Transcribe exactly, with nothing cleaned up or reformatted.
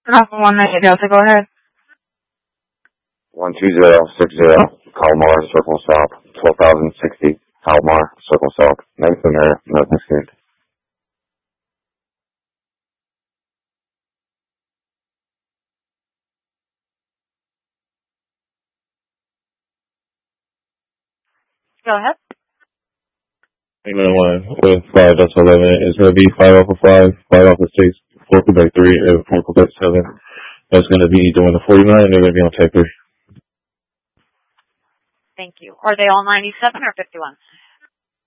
Alpha one ninety Delta, go ahead. one two zero six zero, Kalmar, Circle Stop, twelve thousand sixty, Kalmar, Circle Stop, Nathan Air, nothing scared. Go ahead. Amen one with five Delta eleven. It's going to be five Alpha five, five Alpha six, four Quebec three, and four Quebec seven. That's going to be doing the forty-nine, and they're going to be on type three. Thank you. Are they all ninety-seven or fifty-one?